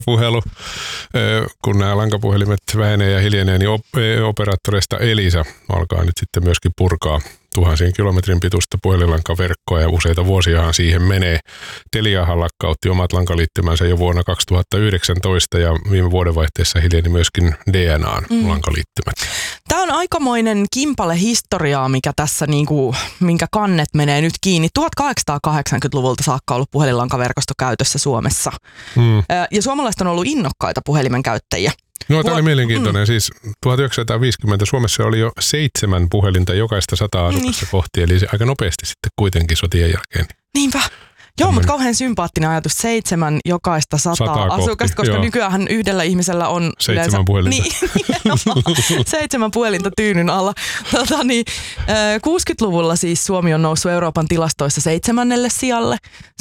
puhelu. Kun nämä lankapuhelimet vähenee ja hiljenee, niin operaattoreista Elisa alkaa nyt sitten myöskin purkaa tuhansien kilometrin pituista puhelinlankaverkkoa ja useita vuosiahan siihen menee. Teliahan lakkautti omat lankaliittymänsä jo vuonna 2019 ja viime vuodenvaihteessa hiljeni myöskin DNAn lankaliittymät. Tämä on aikamoinen kimpale historiaa, mikä tässä minkä kannet menee nyt kiinni. 1880-luvulta saakka ollut puhelinlankaverkosto käytössä Suomessa. Ja suomalaiset on ollut innokkaita puhelimen käyttäjiä. No, tämä oli mielenkiintoinen. Siis 1950 Suomessa oli jo 7 puhelinta jokaista 100 asukasta kohti, eli se aika nopeasti sitten kuitenkin sotien jälkeen. Niinpä. Joo, mutta kauhean sympaattinen ajatus. 7 jokaista 100 asukasta, koska nykyään yhdellä ihmisellä on 7 puhelinta. Niin, 7 puhelinta tyynyn alla. 60-luvulla siis Suomi on noussut Euroopan tilastoissa 7. sijalle.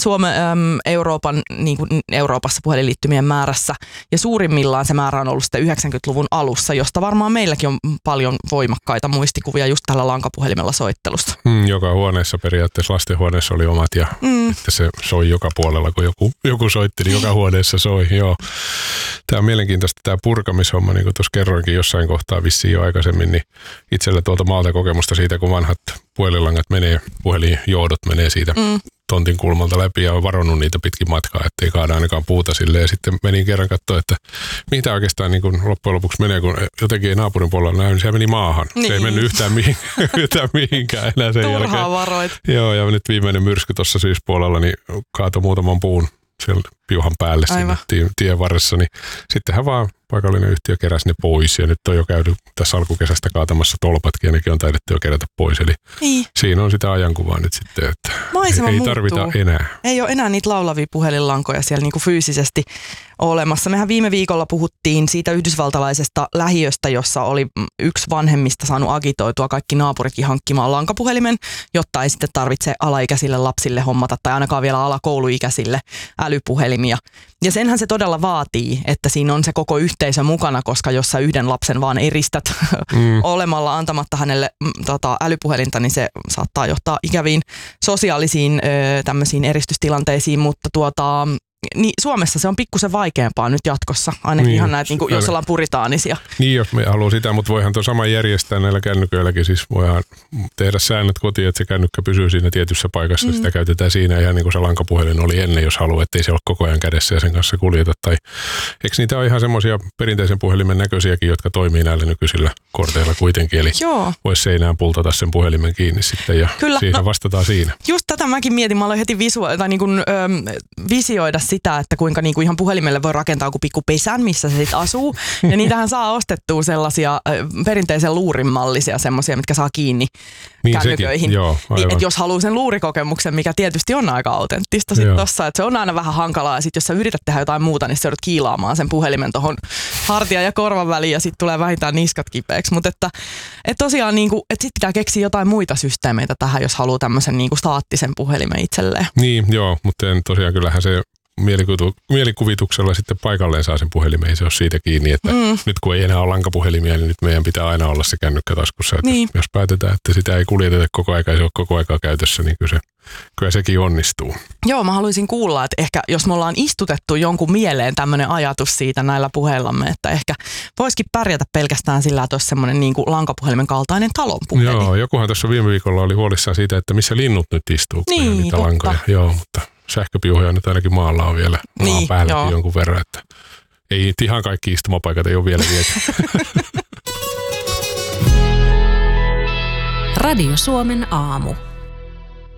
Euroopassa puhelinliittymien määrässä. Ja suurimmillaan se määrä on ollut sitten 90-luvun alussa, josta varmaan meilläkin on paljon voimakkaita muistikuvia just tällä lankapuhelimella soittelusta. Joka huoneessa periaatteessa, lastenhuoneessa oli omat ja se soi joka puolella, kun joku soitti, niin joka huoneessa soi. Joo. Tämä on mielenkiintoista tämä purkamishomma, niin kuin tuossa kerroinkin jossain kohtaa vissiin jo aikaisemmin, niin itsellä tuolta maalta kokemusta siitä, kun vanhat puhelinlangat menee, puhelinjohdot menee siitä tontin kulmalta läpi ja on varonnut niitä pitkin matkaa, ettei kaada ainakaan puuta silleen. Ja sitten menin kerran katsoa, että mitä oikeastaan niin kun loppujen lopuksi menee, kun jotenkin ei naapurin puolella näy, niin se meni maahan. Niin. Se ei mennyt yhtään mihinkään enää sen jälkeen. Turhaa varoit. Joo, ja nyt viimeinen myrsky tuossa syyspuolella, niin kaatoi muutaman puun siellä piuhan päälle sinne tien varressa, niin sittenhän vaan paikallinen yhtiö keräsi ne pois ja nyt on jo käynyt tässä alkukesästä kaatamassa tolpatkin ja nekin on taidettu jo kerätä pois. Eli siinä on sitä ajankuvaa nyt sitten, että ei tarvita enää. Ei ole enää niitä laulavia puhelinlankoja siellä niinku fyysisesti olemassa. Mehän viime viikolla puhuttiin siitä yhdysvaltalaisesta lähiöstä, jossa oli yksi vanhemmista saanut agitoitua kaikki naapuritkin hankkimaan lankapuhelimen, jotta ei sitten tarvitse alaikäisille lapsille hommata tai ainakaan vielä alakouluikäisille älypuhelimia. Ja senhän se todella vaatii, että siinä on se koko yhteisö mukana, koska jos sä yhden lapsen vaan eristät olemalla antamatta hänelle älypuhelinta, niin se saattaa johtaa ikäviin sosiaalisiin tämmöisiin eristystilanteisiin, mutta niin Suomessa se on pikkusen vaikeampaa nyt jatkossa, ainakin ihan näitä, niin jos ollaan puritaanisia. Niin, jos me haluaa sitä, mutta voihan tuon sama järjestää näillä kännyköilläkin, siis voidaan tehdä säännöt kotiin, että se kännykkä pysyy siinä tietyssä paikassa, sitä käytetään siinä ihan niin kuin se lankapuhelin oli ennen, jos haluaa, ettei se ole koko ajan kädessä ja sen kanssa kuljeta. Tai eikö niitä ole ihan semmoisia perinteisen puhelimen näköisiäkin, jotka toimii näillä nykyisillä korteilla kuitenkin, eli voisi seinään pultata sen puhelimen kiinni sitten ja siihen vastataan siinä. Just tätä mäkin mietin, mä aloin heti visioida sitä, että kuinka niinku ihan puhelimelle voi rakentaa joku pikku pesän, missä se sitten asuu. Ja niitähän saa ostettua sellaisia perinteisen luurin mallisia semmoisia, mitkä saa kiinni kännyköihin. Että jos haluaa sen luurikokemuksen, mikä tietysti on aika autenttista sitten tossa, että se on aina vähän hankalaa. Ja sitten jos sä yrität tehdä jotain muuta, niin sä joudut kiilaamaan sen puhelimen tohon hartia ja korvan väliin ja sitten tulee vähintään niskat kipeäksi. Mutta että tosiaan niinku, että sitten pitää keksiä jotain muita systeemeitä tähän, jos haluaa tämmöisen niinku staattisen puhelimen itselleen. Niin, joo, mutta tosiaan kyllähän se mielikuvituksella sitten paikalleen saa sen puhelimen, ei se ole siitä kiinni, että nyt kun ei enää ole lankapuhelimia, niin nyt meidän pitää aina olla se kännykkä taskussa. Jos päätetään, että sitä ei kuljeteta koko aika, ei se ole koko aikaa käytössä, niin kyllä sekin onnistuu. Joo, mä haluaisin kuulla, että ehkä jos me ollaan istutettu jonkun mieleen tämmöinen ajatus siitä näillä puheillamme, että ehkä voisikin pärjätä pelkästään sillä, että olisi semmoinen niin kuin lankapuhelimen kaltainen talonpuhelin. Joo, jokuhan tuossa viime viikolla oli huolissaan siitä, että missä linnut nyt istuu, kun niin, niitä lankoja. Joo, mutta sähköpiuhoja nyt ainakin maalla on vielä maan päällä jonkun verran, että ei ihan kaikki istumapaikat ei ole vielä viety. Radio Suomen aamu.